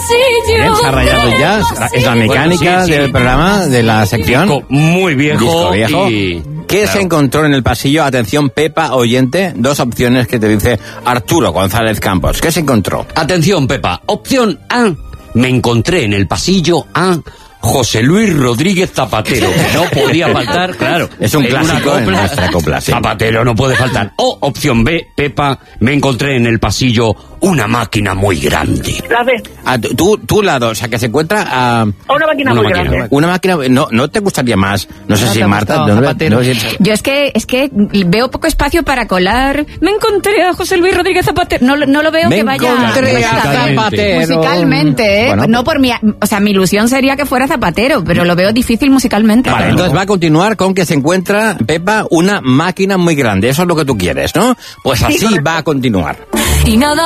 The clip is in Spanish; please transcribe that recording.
pasillo. Se ha rayado ya. Es la mecánica Bueno, sí. del programa, de la sección. Disco muy viejo. Disco viejo. Y... ¿Qué claro. se encontró en el pasillo? Atención, Pepa, oyente. 2 opciones que te dice Arturo González Campos. ¿Qué se encontró? Atención, Pepa. Opción A. Me encontré en el pasillo a José Luis Rodríguez Zapatero, que no podía faltar, claro. Es un en una clásico en nuestra copla, sí. Zapatero no puede faltar. O opción B, Pepa, me encontré en el pasillo una máquina muy grande. La B. Tú la 2, o sea, que se encuentra a... Una máquina muy grande. Una máquina... ¿No te gustaría más? No sé No si te ha Marta... gustado, no, Zapatero. Yo es que veo poco espacio para colar. Me encontré a José Luis Rodríguez Zapatero. No lo veo Me que vaya encontré a Zapatero. musicalmente, ¿eh? Bueno, no por mi... O sea, mi ilusión sería que fuera Zapatero, pero lo veo difícil musicalmente. Vale, entonces va a continuar con que se encuentra, Pepa, una máquina muy grande. Eso es lo que tú quieres, ¿no? Pues así va a continuar. Y nada